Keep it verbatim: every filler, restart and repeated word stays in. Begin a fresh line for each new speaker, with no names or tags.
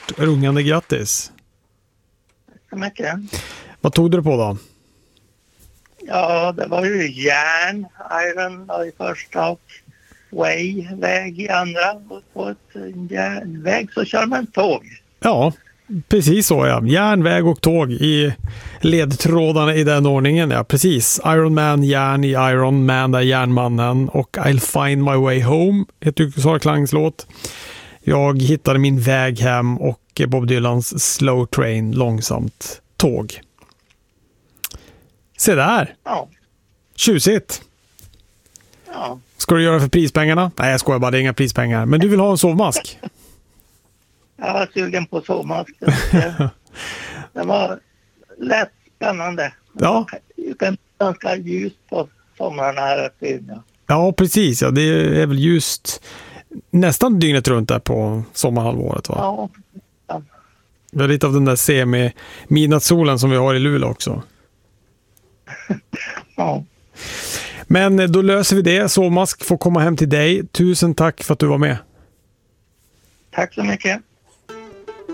stort rungande grattis.
Tack så mycket.
Vad tog du på då?
Ja, det var ju järn, iron var i första och way, väg i andra. Och på ett järnväg så kör man tåg.
Ja, precis så ja. Järnväg och tåg i ledtrådarna i den ordningen. Ja, precis. Iron Man, järn i Iron Man, där järnmannen. Och I'll find my way home heter ju Sara Klangs låt. Jag hittade min väg hem och Bob Dylans Slow Train, långsamt tåg. Se där.
Ja.
Tjusigt.
Ja.
Ska du göra för prispengarna? Nej, jag skojar bara, det är inga prispengar. Men du vill ha en sovmask?
Jag var sugen på sovmasken. Det, det var lätt spännande.
Ja.
Det kan ganska ljust på somrarna här uppe i Umeå.
Ja, precis. Ja, det är väl just nästan dygnet runt där på sommarhalvåret, va?
Ja. Ja.
Det är lite av den där semi-midnattssolen som vi har i Luleå också.
Ja.
Men då löser vi det. Sovmask får komma hem till dig. Tusen tack för att du var med.
Tack så mycket.